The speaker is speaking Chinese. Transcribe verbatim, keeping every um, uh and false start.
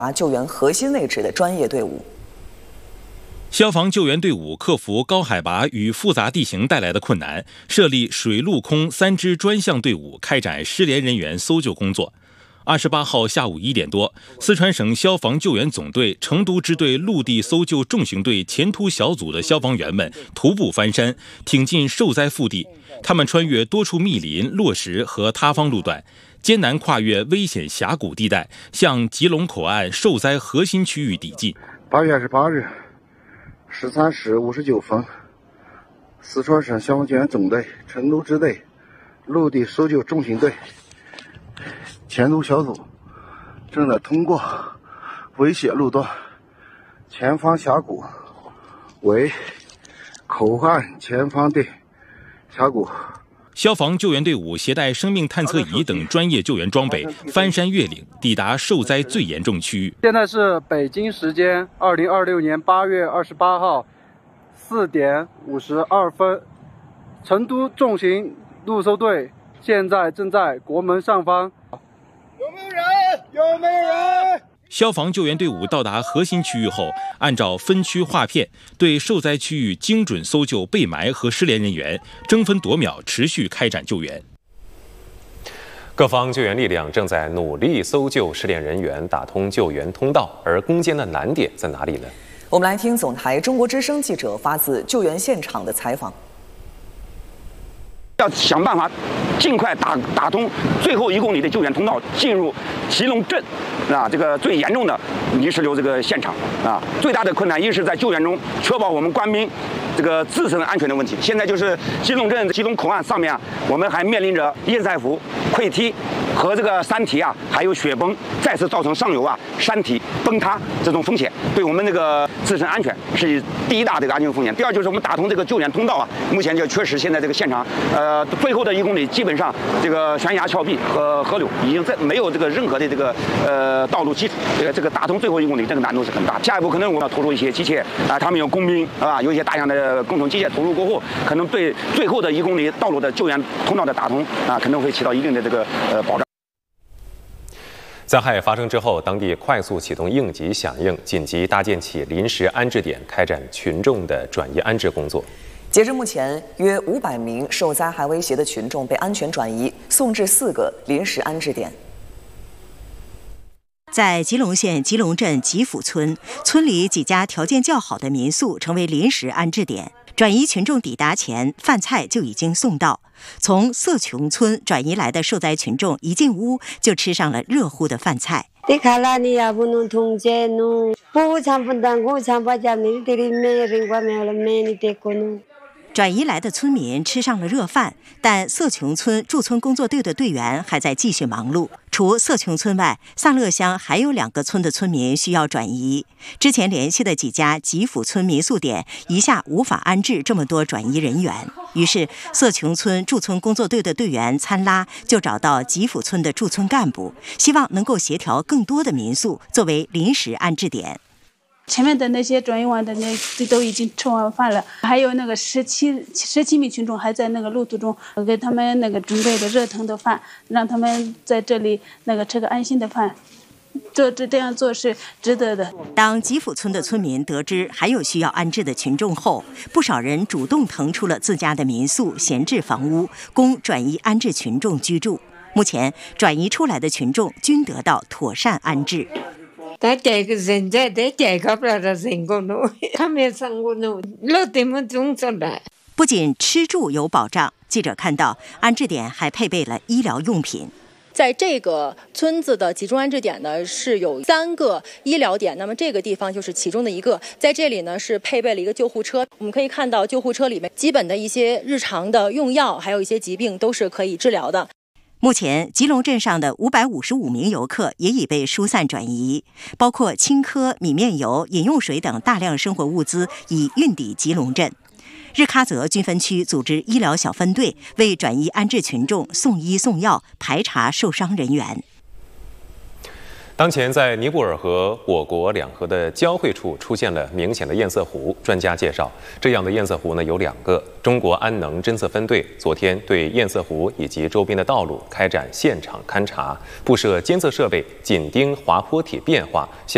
救援核心位置的专业队伍。 消防救援队伍克服高海拔与复杂地形带来的困难，设立水陆空三支专项队伍，开展失联人员搜救工作。二十八号下午一点多，四川省消防救援总队成都支队陆地搜救重型队前突小组的消防员们徒步翻山，挺进受灾腹地。他们穿越多处密林、落石和塌方路段，艰难跨越危险峡谷地带，向吉隆口岸受灾核心区域抵近。 八月二十八日十三时五十九分，四川省消防救援总队成都支队陆地搜救重型队前突小组正在通过危险路段，前方峡谷为口岸前方的峡谷。 消防救援队伍携带生命探测仪等专业救援装备，翻山越岭，抵达受灾最严重区域。 现在是北京时间二零二六年八月二十八号四点五十二分，成都重型陆搜队现在正在国门上方。有没有人？有没有人？ 消防救援队伍到达核心区域后，按照分区划片，对受灾区域精准搜救被埋和失联人员，争分夺秒持续开展救援。 各方救援力量正在努力搜救失联人员，打通救援通道，而攻坚的难点在哪里呢？ 我们来听总台中国之声记者发自救援现场的采访。 要想办法尽快打打通最后一公里的救援通道，进入祁隆镇啊，这个最严重的泥石流这个现场啊。最大的困难一是在救援中确保我们官兵这个自身安全的问题。现在就是祁隆镇祁隆口岸上面啊，我们还面临着堰塞湖溃堤和这个山体啊，还有雪崩再次造成上游啊山体崩塌这种风险，对我们这个自身安全是第一大这个安全风险。第二就是我们打通这个救援通道啊，目前就确实现在这个现场呃。呃，最后的一公里基本上这个悬崖峭壁和河流已经在没有这个任何的这个呃道路基础，这个这个打通最后一公里这个难度是很大。下一步可能我们要投入一些机械啊，他们有工兵啊，有一些大量的工程机械投入过后，可能对最后的一公里道路的救援通道的打通啊，可能会起到一定的这个呃保障。 灾害发生之后，当地快速启动应急响应，紧急搭建起临时安置点，开展群众的转移安置工作。 截至目前，约五百名受灾害威胁的群众被安全转移，送至四个临时安置点。 在吉隆县吉隆镇吉府村，村里几家条件较好的民宿成为临时安置点。转移群众抵达前，饭菜就已经送到。从色琼村转移来的受灾群众一进屋就吃上了热乎的饭菜。转移来的村民吃上了热饭，但色琼村驻村工作队的队员还在继续忙碌。除色琼村外，萨勒乡还有两个村的村民需要转移。之前联系的几家吉府村民宿点一下无法安置这么多转移人员，于是色琼村驻村工作队的队员参拉就找到吉府村的驻村干部，希望能够协调更多的民宿作为临时安置点。 前面的那些转移完的那都已经吃完饭了，还有那个十七十七名群众还在那个路途中，给他们那个准备的热腾的饭，让他们在这里那个吃个安心的饭。这这这样做是值得的。 当吉府村的村民得知还有需要安置的群众后，不少人主动腾出了自家的民宿、闲置房屋，供转移安置群众居住。目前，转移出来的群众均得到妥善安置。不仅吃住有保障，记者看到安置点还配备了医疗用品。 在这个村子的集中安置点呢，是有三个医疗点，那么这个地方就是其中的一个。在这里呢，是配备了一个救护车，我们可以看到救护车里面基本的一些日常的用药，还有一些疾病都是可以治疗的。 目前，吉隆镇上的五百五十五名游客也已被疏散转移，包括青稞、米面油、饮用水等大量生活物资已运抵吉隆镇。日喀则军分区组织医疗小分队为转移安置群众送医送药，排查受伤人员。 当前在尼泊尔和我国两河的交汇处出现了明显的堰塞湖。专家介绍，这样的堰塞湖呢有两个。中国安能侦测分队昨天对堰塞湖以及周边的道路开展现场勘查，布设监测设备，紧盯滑坡体变化。